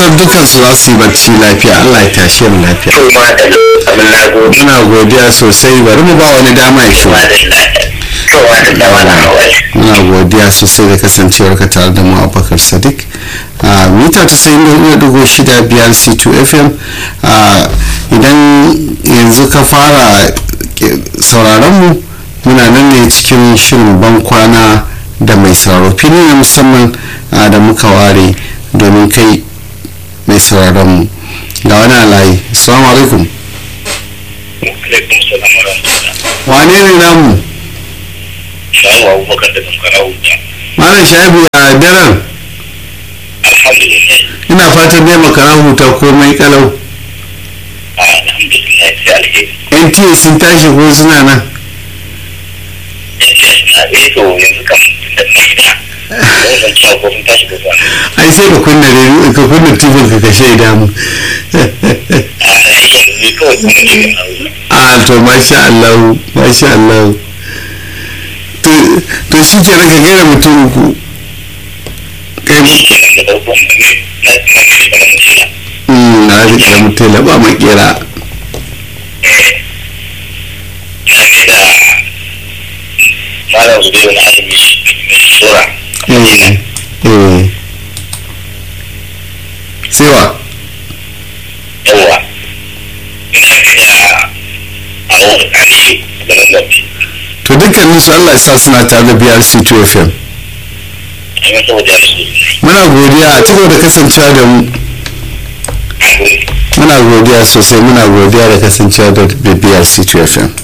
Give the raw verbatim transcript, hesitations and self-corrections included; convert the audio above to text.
fatan dukkan su za su yi bacci lafiya. Allah ya tashe mu lafiya. to ma da abin na gode Muna godiya sosai, bari mu ba wani dama ya shigo. ma da to ma da dama na hawaii Muna godiya sosai da kasancewar ka tare da mu Abubakar Sadiq a mita tasa'in da hudu digo shida biyar C two F M. Idan yanzu ka fara sauraron mu, muna nan ne cikin shirin ban kwana da mai sauraro, fili na musamman da muka ware domin kai mai sauraron mu. Ga wani alayi. Assalamu alaikum. alaikum salam wa rahmatullah Wane ne namu? shawo abubakar da kankara wuta Malam Sha'ibu a daren. alhamdulillah Ina fatan dai makara huta komai kalau. alhamdulillah sai alheri N T A sun tashi ko suna nan? eh to yanzu kam da na gida zan cewa ko sun tashi da zuwa Ai sai ka kunna rediyo, ka kunna tibin ka ka shaida mu. a yanzu ne kawai kuma ne ga aure A to masha Allah, masha Allah. To to shi ke ka gaira mutum ku. Kai mu shi ne da farko ne na na gari da mun tela mm na rike da mutum la ba makera. na ne da malam zubairu na azumi mai sura Eh eh. Sewa. yawa ina da abu ali da nan gabi To dukkanin su Allah ya sa suna tare da B R C two F M. kuma saboda ya su Muna godiya a cikin da kasancewa da mu. a gurin Muna godiya sosai, muna godiya da kasancewa da B R C two F M.